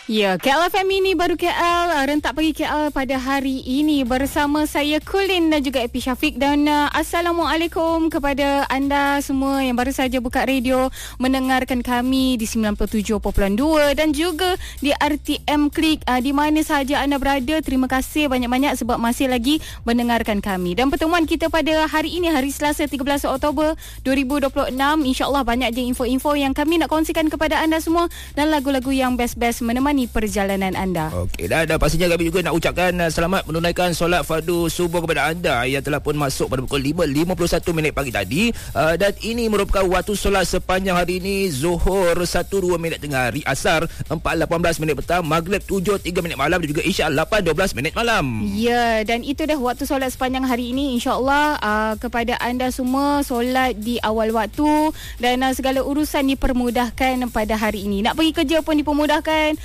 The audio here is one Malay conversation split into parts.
Ya, KL FM ini baru KL rentak pagi KL pada hari ini bersama saya Kulin dan juga Epi Syafiq dan Assalamualaikum kepada anda semua yang baru saja buka radio mendengarkan kami di 97.2 dan juga di RTM Klik di mana sahaja anda berada. Terima kasih banyak-banyak sebab masih lagi mendengarkan kami. Dan pertemuan kita pada hari ini, hari Selasa 13 Oktober 2026, insya-Allah banyak je info-info yang kami nak kongsikan kepada anda semua dan lagu-lagu yang best-best menemani perjalanan anda. Okey, dan pastinya kami juga nak ucapkan selamat menunaikan solat fardu subuh kepada anda yang telah pun masuk pada pukul 5.51 pagi tadi. Dan ini merupakan waktu solat sepanjang hari ini. Zuhur 1.2 tengah hari, Asar 4.18 petang, Maghrib 7.3 malam dan juga Isyak 8.12 malam. Ya, dan itu dah waktu solat sepanjang hari ini. InsyaAllah kepada anda semua solat di awal waktu dan segala urusan dipermudahkan pada hari ini. Nak pergi kerja pun dipermudahkan,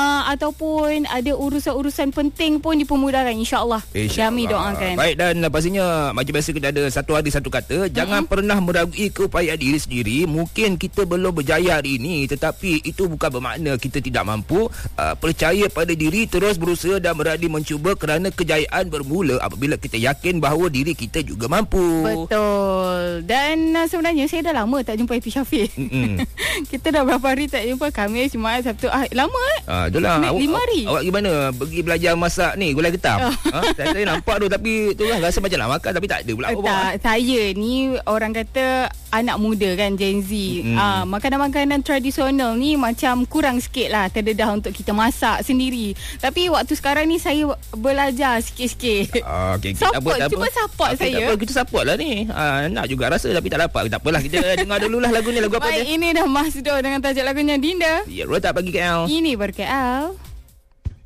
ataupun ada urusan-urusan penting pun dipermudahkan, insya-Allah. Kami doakan. Baik, dan pastinya macam biasa kita ada satu hari satu kata. Jangan pernah meragui keupayaan diri sendiri. Mungkin kita belum berjaya hari ini, tetapi itu bukan bermakna kita tidak mampu. Percaya pada diri, terus berusaha dan berani mencuba kerana kejayaan bermula apabila kita yakin bahawa diri kita juga mampu. Betul. Dan sebenarnya saya dah lama tak jumpa Epi Syafiq. Kita dah berapa hari tak jumpa. Khamis, Jumaat, Sabtu. Lama itulah. 5 hari. Awak gimana? Pergi belajar masak ni gulai ketam. Saya nampak tu, tapi tu lah rasa macam nak makan tapi tak ada pula. Saya ni orang kata anak muda kan, Gen Z. Makanan-makanan tradisional ni macam kurang sikit lah, terdedah untuk kita masak sendiri. Tapi waktu sekarang ni saya belajar sikit-sikit. Support, cuba support saya. Kita support lah ni. Nak juga rasa tapi tak dapat. Tak apalah, kita dengar dululah lagu ni. Lagu apa dia? Baik, ini dah Masdo dengan tajuk lagunya Dinda. Ya, rotak pagi KL. Ini ber KL.